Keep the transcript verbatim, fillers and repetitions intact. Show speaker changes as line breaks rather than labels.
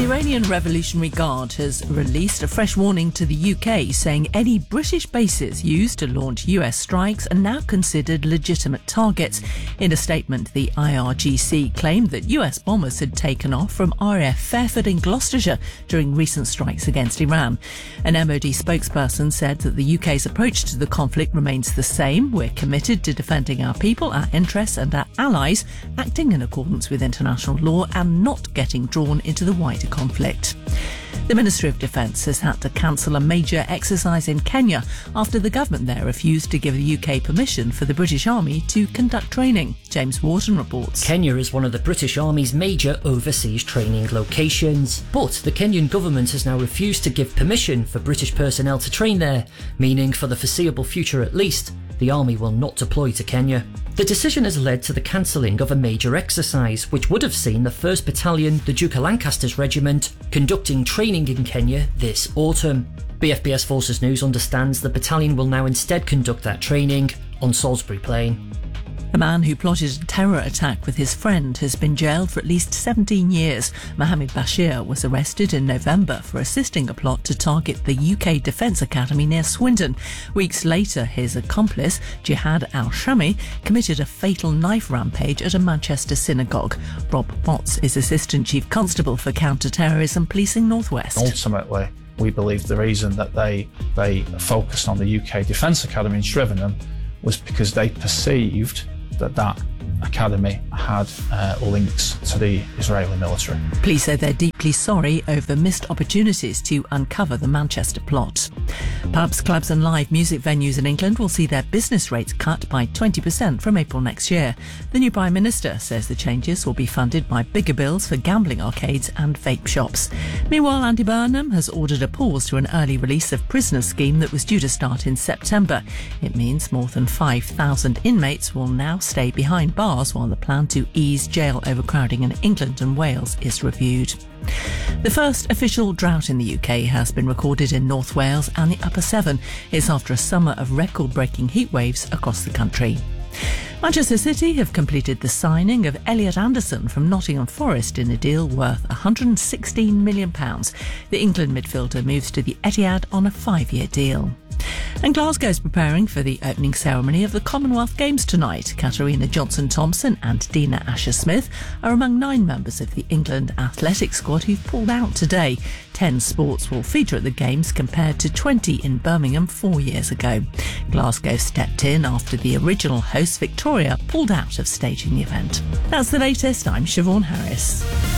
The Iranian Revolutionary Guard has released a fresh warning to the U K, saying any British bases used to launch U S strikes are now considered legitimate targets. In a statement, the I R G C claimed that U S bombers had taken off from R A F Fairford in Gloucestershire during recent strikes against Iran. An M O D spokesperson said that the U K's approach to the conflict remains the same. We're committed to defending our people, our interests and our allies, acting in accordance with international law and not getting drawn into the wider conflict. The Ministry of Defence has had to cancel a major exercise in Kenya after the government there refused to give the U K permission for the British Army to conduct training. James Wharton reports.
Kenya is one of the British Army's major overseas training locations, but the Kenyan government has now refused to give permission for British personnel to train there, meaning for the foreseeable future at least, the Army will not deploy to Kenya. The decision has led to the cancelling of a major exercise, which would have seen the first Battalion, the Duke of Lancaster's Regiment, conducting training in Kenya this autumn. B F B S Forces News understands the battalion will now instead conduct that training on Salisbury Plain.
A man who plotted a terror attack with his friend has been jailed for at least seventeen years. Mohammed Bashir was arrested in November for assisting a plot to target the U K Defence Academy near Swindon. Weeks later, his accomplice, Jihad al-Shami, committed a fatal knife rampage at a Manchester synagogue. Rob Potts is Assistant Chief Constable for Counter-Terrorism Policing North West.
Ultimately, we believe the reason that they, they focused on the U K Defence Academy in Shrivenham was because they perceived that that academy had uh, links to the Israeli military.
Police say they're deeply sorry over missed opportunities to uncover the Manchester plot. Pubs, clubs and live music venues in England will see their business rates cut by twenty percent from April next year. The new Prime Minister says the changes will be funded by bigger bills for gambling arcades and vape shops. Meanwhile, Andy Burnham has ordered a pause to an early release of prisoners scheme that was due to start in September. It means more than five thousand inmates will now stay behind bars while the plan to ease jail overcrowding in England and Wales is reviewed. The first official drought in the U K has been recorded in North Wales and the Upper Severn. It's after a summer of record-breaking heat waves across the country. Manchester City have completed the signing of Elliot Anderson from Nottingham Forest in a deal worth one hundred sixteen million pounds. The England midfielder moves to the Etihad on a five-year deal. And Glasgow's preparing for the opening ceremony of the Commonwealth Games tonight. Katarina Johnson-Thompson and Dina Asher-Smith are among nine members of the England athletic squad who've pulled out today. Ten sports will feature at the Games compared to twenty in Birmingham four years ago. Glasgow stepped in after the original host Victoria pulled out of staging the event. That's the latest. I'm Siobhan Harris.